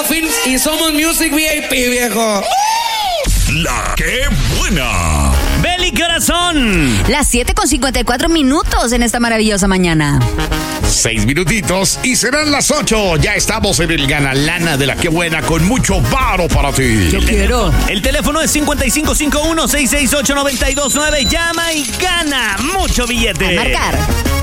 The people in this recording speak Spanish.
Films y somos Music VIP, viejo. La que buena. Beli, ¿qué horas son? Las 7:54 en esta maravillosa mañana. 6 minutitos y serán las 8. Ya estamos en el Ganalana de la que buena con mucho varo para ti. Yo quiero. El teléfono es 5551-668-929. Llama y gana mucho billete. A marcar.